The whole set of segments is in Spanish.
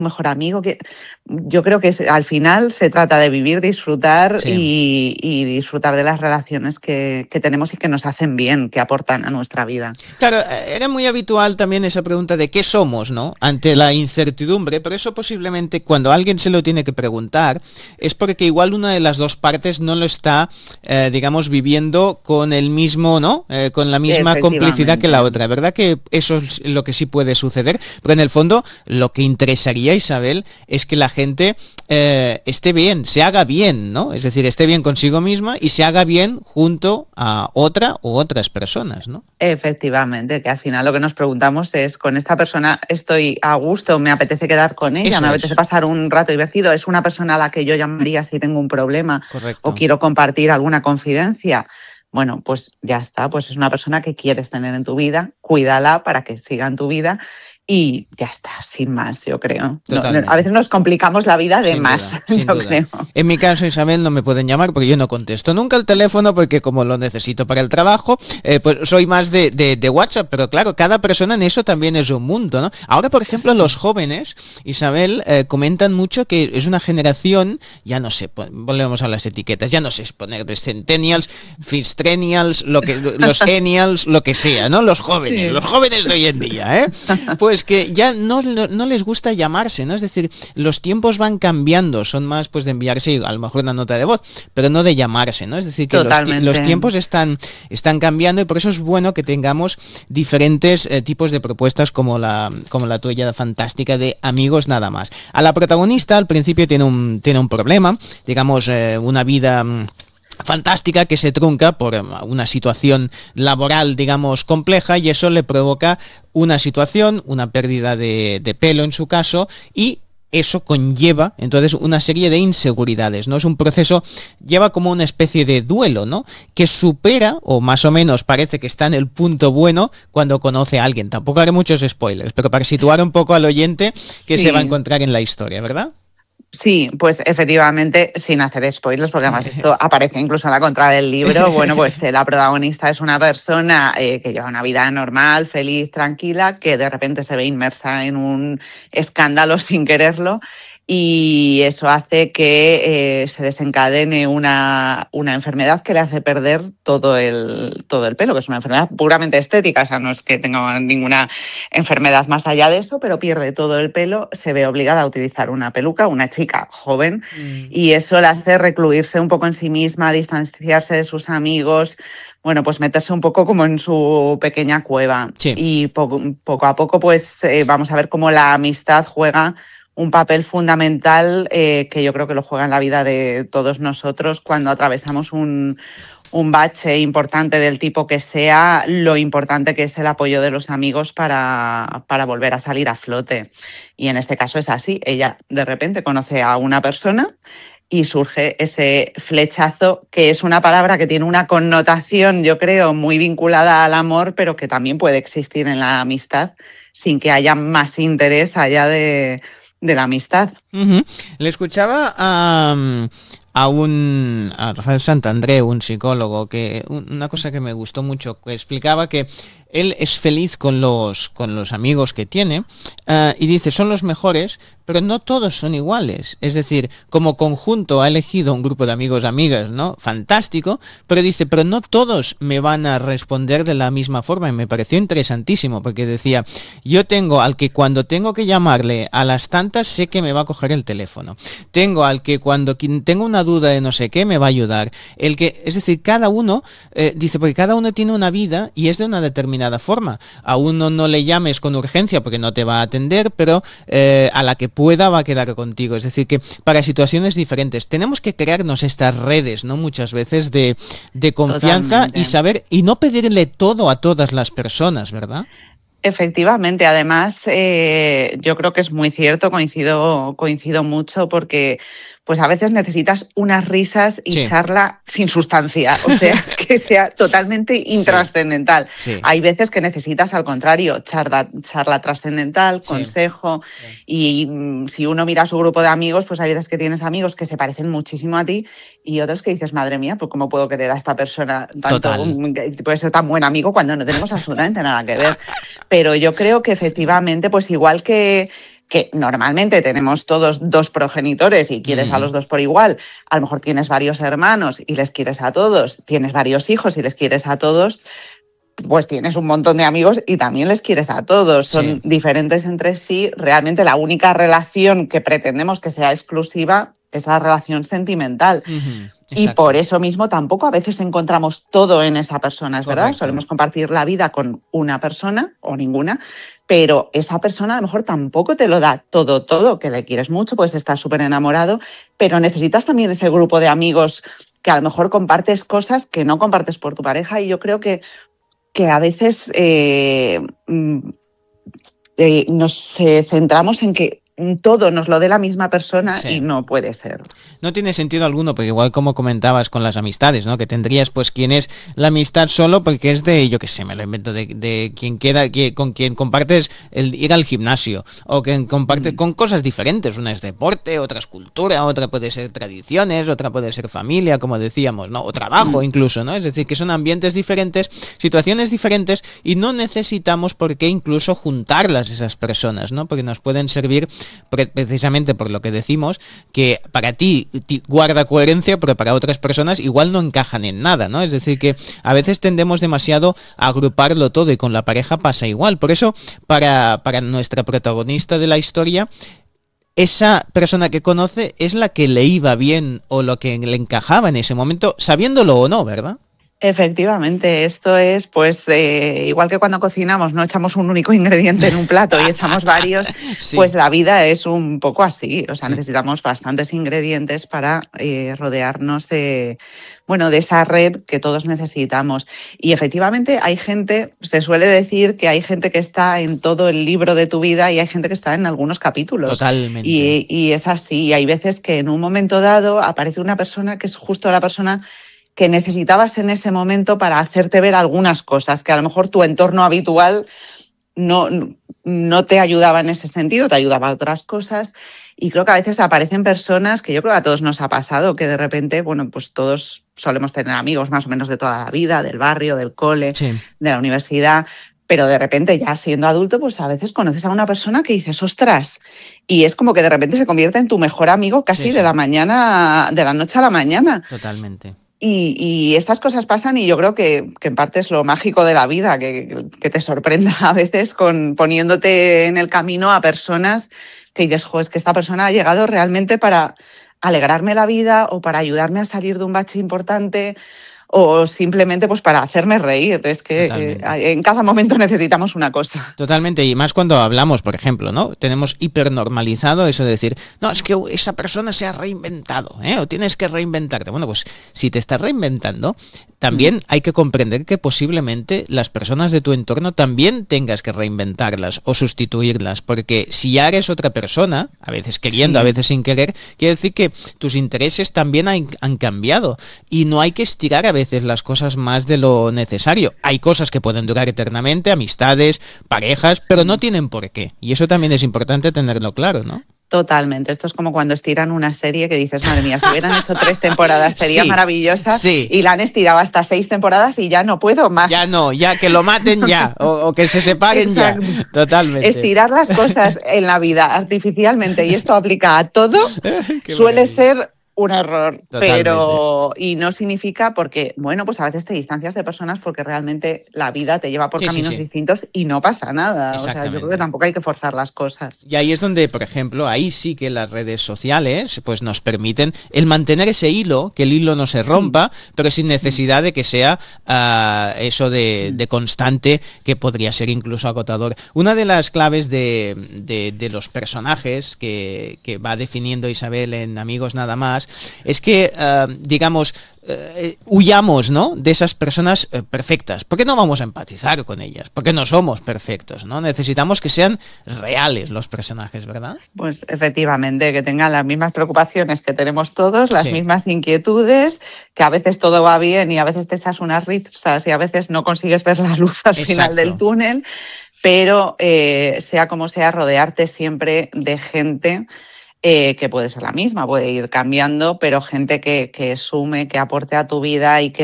mejor amigo. Yo creo que al final se trata de vivir, disfrutar y disfrutar de las relaciones que tenemos y que nos hacen bien, que aportan a nuestra vida. Claro, era muy habitual también esa pregunta de qué somos, ¿no? Ante la incertidumbre, pero eso posiblemente cuando alguien se lo tiene que preguntar es porque igual una de las dos partes no lo está, digamos, viviendo con el mismo, ¿no? Con la misma complicidad que la otra, ¿verdad? Que eso es lo que sí puede suceder, pero en el fondo lo que interesaría, Isabel, es que la gente esté bien, se haga bien, ¿no? Es decir, esté bien consigo misma y se haga bien junto a otra u otras personas, ¿no? Efectivamente, que al final lo que nos preguntamos es, ¿con esta persona estoy a gusto? ¿Me apetece quedar con ella? Eso ¿Me apetece pasar un rato divertido? ¿Es una persona a la que yo llamaría si tengo un problema? Correcto. ¿O quiero compartir alguna confidencia? Bueno, pues ya está, pues es una persona que quieres tener en tu vida, cuídala para que siga en tu vida y ya está, sin más, yo creo. No, a veces nos complicamos la vida de más, yo creo. En mi caso, Isabel, no me pueden llamar porque yo no contesto nunca el teléfono porque como lo necesito para el trabajo, pues soy más de WhatsApp, pero claro, cada persona en eso también es un mundo, ¿no? Ahora, por ejemplo, los jóvenes, Isabel, comentan mucho que es una generación, ya no sé, volvemos a las etiquetas, ya no sé poner de centennials, fistrenials, los ennials, lo que sea, ¿no? Los jóvenes de hoy en día, ¿eh? Pues que ya no les gusta llamarse, ¿no? Es decir, los tiempos van cambiando, son más pues de enviarse a lo mejor una nota de voz, pero no de llamarse, ¿no? Es decir, que los tiempos están cambiando y por eso es bueno que tengamos diferentes tipos de propuestas como la tuya fantástica de Amigos Nada Más. A la protagonista al principio tiene un problema, digamos, una vida fantástica que se trunca por una situación laboral, digamos, compleja y eso le provoca una pérdida de pelo en su caso y eso conlleva entonces una serie de inseguridades, ¿no? Es un proceso, lleva como una especie de duelo, ¿no? Que supera, o más o menos parece que está en el punto bueno cuando conoce a alguien. Tampoco haré muchos spoilers, pero para situar un poco al oyente que se va a encontrar en la historia, ¿verdad? Sí, pues efectivamente, sin hacer spoilers, porque además esto aparece incluso en la contrada del libro, bueno, pues la protagonista es una persona que lleva una vida normal, feliz, tranquila, que de repente se ve inmersa en un escándalo sin quererlo y eso hace que se desencadene una enfermedad que le hace perder todo el pelo, que es una enfermedad puramente estética, o sea, no es que tenga ninguna enfermedad más allá de eso, pero pierde todo el pelo, se ve obligada a utilizar una peluca, una chica joven, y eso le hace recluirse un poco en sí misma, distanciarse de sus amigos, bueno, pues meterse un poco como en su pequeña cueva. Sí. Y poco a poco pues vamos a ver cómo la amistad juega un papel fundamental que yo creo que lo juega en la vida de todos nosotros cuando atravesamos un bache importante del tipo que sea, lo importante que es el apoyo de los amigos para volver a salir a flote. Y en este caso es así, ella de repente conoce a una persona y surge ese flechazo, que es una palabra que tiene una connotación, yo creo, muy vinculada al amor, pero que también puede existir en la amistad sin que haya más interés allá de la amistad. Le escuchaba a Rafael Santandreu, un psicólogo, que una cosa que me gustó mucho, que explicaba que él es feliz con los amigos que tiene y dice, son los mejores, pero no todos son iguales. Es decir, como conjunto ha elegido un grupo de amigos, amigas, ¿no? Fantástico, pero dice, pero no todos me van a responder de la misma forma. Y me pareció interesantísimo, porque decía, yo tengo al que cuando tengo que llamarle a las tantas sé que me va a coger el teléfono. Tengo al que cuando tengo una duda de no sé qué me va a ayudar. Es decir, cada uno, dice, porque cada uno tiene una vida y es de una determinada forma. A uno no le llames con urgencia porque no te va a atender, pero a la que pueda va a quedar contigo. Es decir, que para situaciones diferentes tenemos que crearnos estas redes, ¿no? Muchas veces de confianza. Totalmente. Y saber y no pedirle todo a todas las personas, ¿verdad? Efectivamente, además yo creo que es muy cierto, coincido mucho porque pues a veces necesitas unas risas y charla sin sustancia, o sea, que sea totalmente intrascendental. Sí. Hay veces que necesitas, al contrario, charla trascendental, consejo, y si uno mira a su grupo de amigos, pues hay veces que tienes amigos que se parecen muchísimo a ti y otros que dices, madre mía, pues cómo puedo querer a esta persona tanto, puede ser tan buen amigo cuando no tenemos absolutamente nada que ver. Pero yo creo que efectivamente, pues igual que que normalmente tenemos todos dos progenitores y quieres a los dos por igual, a lo mejor tienes varios hermanos y les quieres a todos, tienes varios hijos y les quieres a todos, pues tienes un montón de amigos y también les quieres a todos. Son diferentes entre sí. Realmente la única relación que pretendemos que sea exclusiva es la relación sentimental. Y por eso mismo tampoco a veces encontramos todo en esa persona, es verdad. Solemos compartir la vida con una persona o ninguna, pero esa persona a lo mejor tampoco te lo da todo, que le quieres mucho, puedes estar súper enamorado, pero necesitas también ese grupo de amigos que a lo mejor compartes cosas que no compartes por tu pareja, y yo creo que a veces nos centramos en que todo nos lo dé la misma persona y no puede ser. No tiene sentido alguno, porque igual como comentabas con las amistades, ¿no? Que tendrías pues quien es la amistad solo porque es de, yo qué sé, me lo invento, de quien queda, con quien compartes el ir al gimnasio, o quien comparte con cosas diferentes. Una es deporte, otra es cultura, otra puede ser tradiciones, otra puede ser familia, como decíamos, ¿no? O trabajo incluso, ¿no? Es decir, que son ambientes diferentes, situaciones diferentes, y no necesitamos por qué incluso juntarlas esas personas, ¿no? Porque nos pueden servir precisamente por lo que decimos, que para ti guarda coherencia, pero para otras personas igual no encajan en nada, ¿no? Es decir, que a veces tendemos demasiado a agruparlo todo, y con la pareja pasa igual. Por eso, para nuestra protagonista de la historia, esa persona que conoce es la que le iba bien o lo que le encajaba en ese momento, sabiéndolo o no, ¿verdad? Efectivamente, esto es pues igual que cuando cocinamos, no echamos un único ingrediente en un plato y echamos varios, pues la vida es un poco así. O sea, necesitamos bastantes ingredientes para rodearnos de esa red que todos necesitamos. Y efectivamente hay gente, se suele decir que hay gente que está en todo el libro de tu vida y hay gente que está en algunos capítulos. Totalmente. Y es así. Hay veces que en un momento dado aparece una persona que es justo la persona que necesitabas en ese momento para hacerte ver algunas cosas que a lo mejor tu entorno habitual no te ayudaba en ese sentido, te ayudaba a otras cosas. Y creo que a veces aparecen personas que yo creo que a todos nos ha pasado, que de repente, pues todos solemos tener amigos más o menos de toda la vida, del barrio, del cole, de la universidad, pero de repente ya siendo adulto, pues a veces conoces a una persona que dices, ostras, y es como que de repente se convierte en tu mejor amigo casi de la noche a la mañana. Totalmente. Y estas cosas pasan, y yo creo que en parte es lo mágico de la vida, que te sorprenda a veces poniéndote en el camino a personas que dices, es que esta persona ha llegado realmente para alegrarme la vida o para ayudarme a salir de un bache importante o simplemente pues para hacerme reír. Es que en cada momento necesitamos una cosa. Totalmente, y más cuando hablamos, por ejemplo, ¿no? Tenemos hipernormalizado eso de decir, no, es que esa persona se ha reinventado, o tienes que reinventarte. Bueno, pues si te estás reinventando, también hay que comprender que posiblemente las personas de tu entorno también tengas que reinventarlas o sustituirlas, porque si ya eres otra persona, a veces queriendo, a veces sin querer, quiere decir que tus intereses también han cambiado, y no hay que estirar a veces las cosas más de lo necesario. Hay cosas que pueden durar eternamente, amistades, parejas, pero no tienen por qué, y eso también es importante tenerlo claro, ¿no? Totalmente. Esto es como cuando estiran una serie que dices, madre mía, si hubieran hecho 3 temporadas sería maravillosa, y la han estirado hasta 6 temporadas y ya no puedo más. Ya no, ya que lo maten ya, o que se separen. Exacto. Ya. Totalmente. Estirar las cosas en la vida artificialmente, y esto aplica a todo, suele ser un error. Pero y no significa, porque pues a veces te distancias de personas porque realmente la vida te lleva por caminos distintos y no pasa nada. O sea, yo creo que tampoco hay que forzar las cosas. Y ahí es donde, por ejemplo, ahí sí que las redes sociales pues nos permiten el mantener ese hilo, que el hilo no se rompa, pero sin necesidad de que sea eso de constante, que podría ser incluso agotador. Una de las claves de los personajes que va definiendo Isabel en Amigos Nada Más es que, digamos, huyamos, ¿no?, de esas personas perfectas, porque no vamos a empatizar con ellas, porque no somos perfectos, ¿no? Necesitamos que sean reales los personajes, ¿verdad? Pues efectivamente, que tengan las mismas preocupaciones que tenemos todos, las mismas inquietudes, que a veces todo va bien y a veces te echas unas risas y a veces no consigues ver la luz al final del túnel, pero sea como sea, rodearte siempre de gente que puede ser la misma, puede ir cambiando, pero gente que sume, que aporte a tu vida y que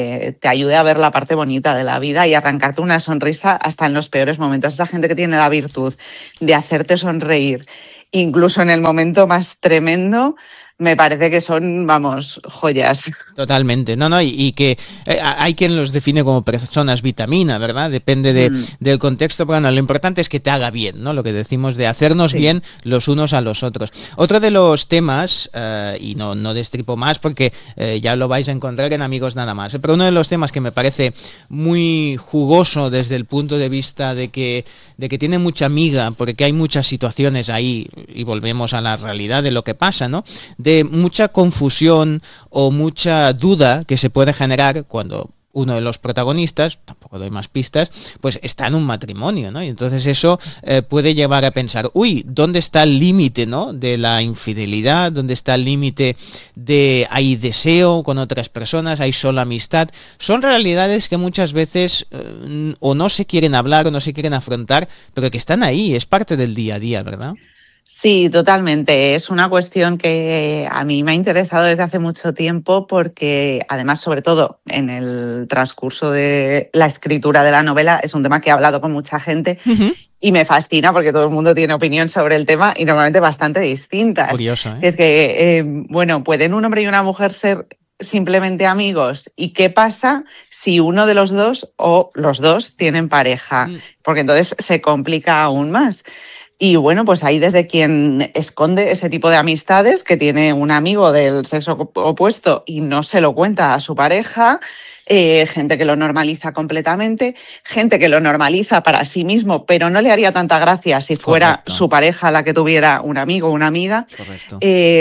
te ayude a ver la parte bonita de la vida y arrancarte una sonrisa hasta en los peores momentos. Esa gente que tiene la virtud de hacerte sonreír, incluso en el momento más tremendo, me parece que son, vamos, joyas. Totalmente, no, y que hay quien los define como personas vitamina, ¿verdad? Depende del contexto, pero bueno, lo importante es que te haga bien, ¿no? Lo que decimos de hacernos bien los unos a los otros. Otro de los temas, y no destripo más porque ya lo vais a encontrar en Amigos Nada Más, pero uno de los temas que me parece muy jugoso desde el punto de vista de que tiene mucha miga, porque hay muchas situaciones ahí, y volvemos a la realidad de lo que pasa, ¿no? De mucha confusión o mucha duda que se puede generar cuando uno de los protagonistas, tampoco doy más pistas, pues está en un matrimonio, ¿no? Y entonces eso puede llevar a pensar, uy, ¿dónde está el límite, ¿no? De la infidelidad? ¿Dónde está el límite de hay deseo con otras personas, hay solo amistad? Son realidades que muchas veces o no se quieren hablar o no se quieren afrontar, pero que están ahí, es parte del día a día, ¿verdad? Sí, totalmente. Es una cuestión que a mí me ha interesado desde hace mucho tiempo porque además, sobre todo en el transcurso de la escritura de la novela, es un tema que he hablado con mucha gente y me fascina porque todo el mundo tiene opinión sobre el tema y normalmente bastante distintas. Curioso, ¿eh? Es que, bueno, ¿pueden un hombre y una mujer ser simplemente amigos? ¿Y qué pasa si uno de los dos o los dos tienen pareja? Porque entonces se complica aún más. Y bueno, pues ahí desde quien esconde ese tipo de amistades, que tiene un amigo del sexo opuesto y no se lo cuenta a su pareja, gente que lo normaliza completamente, gente que lo normaliza para sí mismo, pero no le haría tanta gracia si fuera su pareja la que tuviera un amigo o una amiga. Correcto.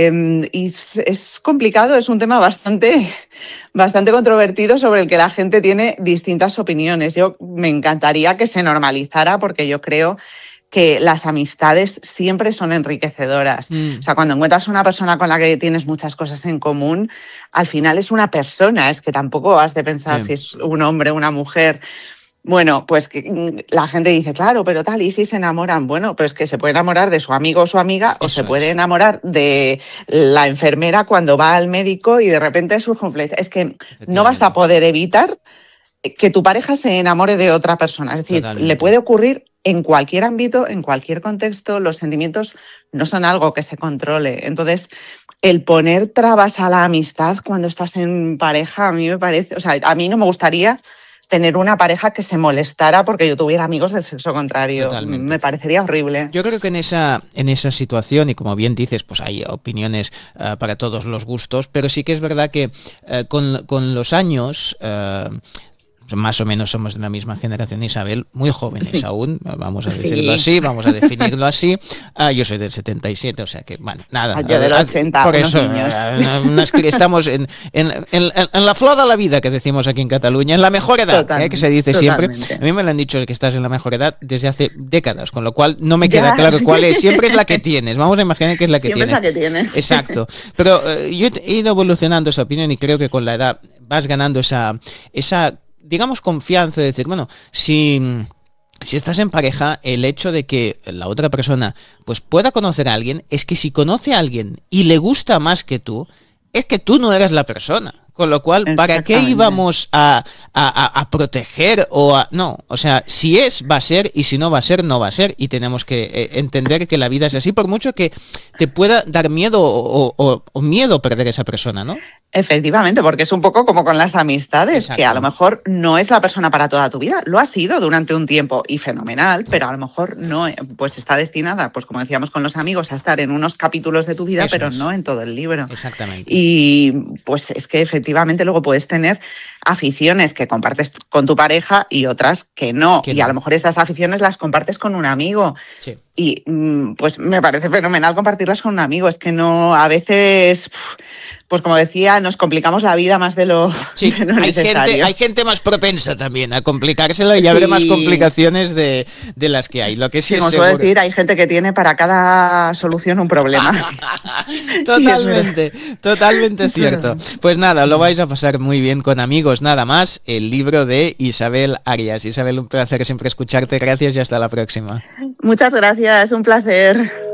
Y es complicado, es un tema bastante controvertido sobre el que la gente tiene distintas opiniones. Yo me encantaría que se normalizara porque yo creo que las amistades siempre son enriquecedoras. O sea, cuando encuentras una persona con la que tienes muchas cosas en común, al final es una persona, es que tampoco has de pensar si es un hombre o una mujer. Bueno, pues que la gente dice, claro, pero tal, ¿y si se enamoran? Bueno, pero es que se puede enamorar de su amigo o su amiga o se puede enamorar de la enfermera cuando va al médico y de repente surge un flecha. Es que no vas a poder evitar que tu pareja se enamore de otra persona. Es decir, le puede ocurrir en cualquier ámbito, en cualquier contexto. Los sentimientos no son algo que se controle. Entonces, el poner trabas a la amistad cuando estás en pareja, a mí me parece, o sea, a mí no me gustaría tener una pareja que se molestara porque yo tuviera amigos del sexo contrario. Totalmente. Me parecería horrible. Yo creo que en esa situación, y como bien dices, pues hay opiniones para todos los gustos, pero sí que es verdad que con los años... más o menos somos de la misma generación, Isabel, muy jóvenes aún, vamos a decirlo así, vamos a definirlo así. Yo soy del 77, o sea que, bueno, nada. Yo del 80, por eso, estamos en la flor de la vida, que decimos aquí en Cataluña, en la mejor edad, que se dice siempre. A mí me lo han dicho que estás en la mejor edad desde hace décadas, con lo cual no me queda claro cuál es. Siempre es la que tienes, vamos a imaginar que es la que tienes. Siempre es la que tienes. Exacto. Pero yo he ido evolucionando esa opinión y creo que con la edad vas ganando esa digamos, confianza de decir, bueno, si estás en pareja, el hecho de que la otra persona pues pueda conocer a alguien, es que si conoce a alguien y le gusta más que tú, es que tú no eres la persona. Con lo cual, ¿para qué íbamos a proteger o a...? No, o sea, si es, va a ser, y si no va a ser, no va a ser. Y tenemos que entender que la vida es así, por mucho que te pueda dar miedo o miedo perder esa persona, ¿no? Efectivamente, porque es un poco como con las amistades, exacto, que a lo mejor no es la persona para toda tu vida, lo ha sido durante un tiempo y fenomenal, pero a lo mejor no, pues está destinada, pues como decíamos con los amigos, a estar en unos capítulos de tu vida, eso pero no en todo el libro. Exactamente. Y pues es que efectivamente luego puedes tener aficiones que compartes con tu pareja y otras que no, y a lo mejor esas aficiones las compartes con un amigo. Sí. Y pues me parece fenomenal compartirlas con un amigo. Es que no, a veces, pues como decía, nos complicamos la vida más de lo, de lo necesario. Hay gente más propensa también a complicársela y habrá más complicaciones de las que hay. Lo que sí es como seguro. Suelo decir, hay gente que tiene para cada solución un problema. Totalmente cierto. Pues nada, lo vais a pasar muy bien con Amigos Nada Más, el libro de Isabel Arias. Isabel, un placer siempre escucharte. Gracias y hasta la próxima. Muchas gracias, un placer.